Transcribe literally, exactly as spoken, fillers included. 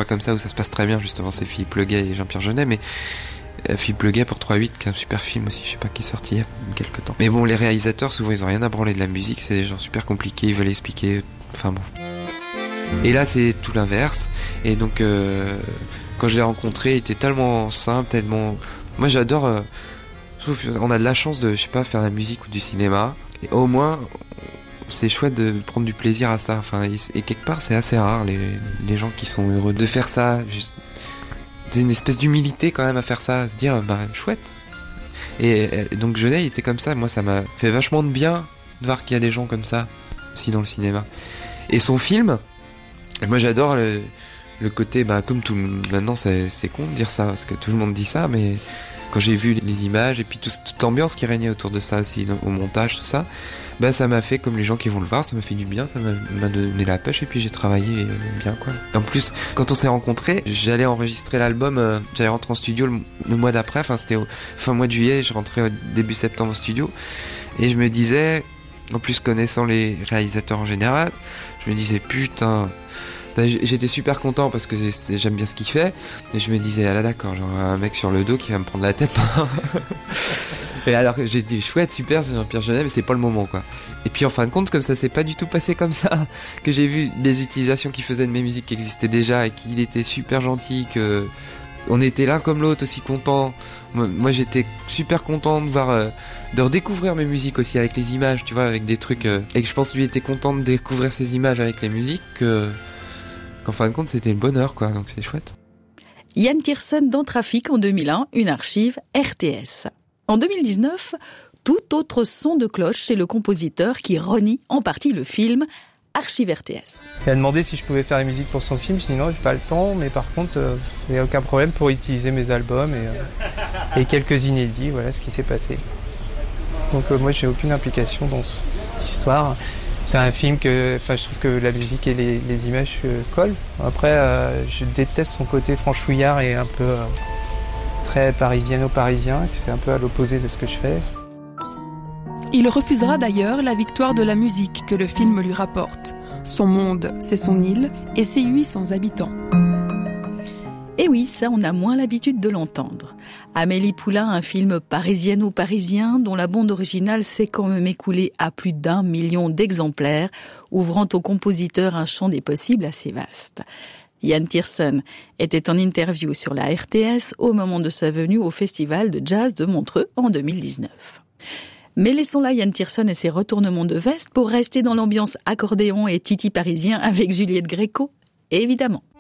pas comme ça où ça se passe très bien justement, c'est Philippe Leguet et Jean-Pierre Jeunet, mais euh, Philippe Leguet pour trois huit qui est un super film aussi, je sais pas, qui est sorti il y a quelques temps. Mais bon, les réalisateurs souvent ils ont rien à branler de la musique, c'est des gens super compliqués, ils veulent expliquer, enfin bon. Et là c'est tout l'inverse, et donc euh, quand je l'ai rencontré il était tellement simple, tellement... Moi j'adore, euh, je trouve qu'on a de la chance de, je sais pas, faire de la musique ou du cinéma, et au moins c'est chouette de prendre du plaisir à ça, enfin, et, et quelque part c'est assez rare les, les gens qui sont heureux de faire ça, juste une espèce d'humilité quand même à faire ça, à se dire bah chouette. Et, et donc Jeunet il était comme ça, moi ça m'a fait vachement de bien de voir qu'il y a des gens comme ça aussi dans le cinéma. Et son film, moi j'adore le, le côté, bah comme tout maintenant c'est, c'est con de dire ça parce que tout le monde dit ça, mais quand j'ai vu les images et puis tout, toute l'ambiance qui régnait autour de ça aussi, au montage, tout ça, bah ça m'a fait, comme les gens qui vont le voir, ça m'a fait du bien, ça m'a, m'a donné la pêche et puis j'ai travaillé bien quoi. En plus, quand on s'est rencontrés, j'allais enregistrer l'album, euh, j'allais rentrer en studio le, le mois d'après, enfin c'était au fin mois de juillet, je rentrais au début septembre au studio et je me disais, en plus connaissant les réalisateurs en général, je me disais putain... J'étais super content parce que c'est, c'est, j'aime bien ce qu'il fait, et je me disais ah là d'accord, genre un mec sur le dos qui va me prendre la tête. Et alors j'ai dit chouette, super, c'est Jean-Pierre Jeunet, mais c'est pas le moment quoi. Et puis en fin de compte, comme ça s'est pas du tout passé comme ça, que j'ai vu des utilisations qu'il faisait de mes musiques qui existaient déjà et qu'il était super gentil, que on était l'un comme l'autre aussi contents. Moi, moi j'étais super content de voir, euh, de redécouvrir mes musiques aussi avec les images, tu vois, avec des trucs, euh, et que je pense lui était content de découvrir ses images avec les musiques, que qu'en fin de compte c'était le bonheur quoi, donc c'est chouette. Yann Tiersen dans Trafic en deux mille un, une archive R T S. En deux mille dix-neuf, tout autre son de cloche chez le compositeur qui renie en partie le film, archive R T S. Il a demandé si je pouvais faire la musique pour son film, je dis non, j'ai pas le temps, mais par contre il n'y a aucun problème pour utiliser mes albums et, euh, et quelques inédits, voilà ce qui s'est passé. Donc euh, moi j'ai aucune implication dans cette histoire. C'est un film que, enfin, je trouve que la musique et les, les images euh, collent. Après, euh, je déteste son côté franchouillard et un peu euh, très parisiano-parisien, que c'est un peu à l'opposé de ce que je fais. Il refusera d'ailleurs la victoire de la musique que le film lui rapporte. Son monde, c'est son île et ses huit cents habitants. Et oui, ça on a moins l'habitude de l'entendre. Amélie Poulain, un film parisiano-parisien dont la bande originale s'est quand même écoulée à plus d'un million d'exemplaires, ouvrant au compositeur un champ des possibles assez vaste. Yann Tiersen était en interview sur la R T S au moment de sa venue au Festival de Jazz de Montreux en deux mille dix-neuf. Mais laissons là Yann Tiersen et ses retournements de veste pour rester dans l'ambiance accordéon et titi parisien avec Juliette Gréco, évidemment.